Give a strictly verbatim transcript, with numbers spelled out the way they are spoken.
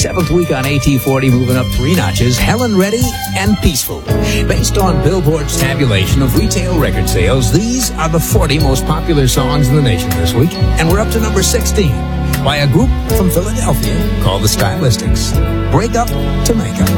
seventh week on A T forty, moving up three notches, Helen Reddy and Peaceful. Based on Billboard's tabulation of retail record sales, these are the forty most popular songs in the nation this week, and we're up to number sixteen by a group from Philadelphia called the Stylistics. Break Up to Make Up.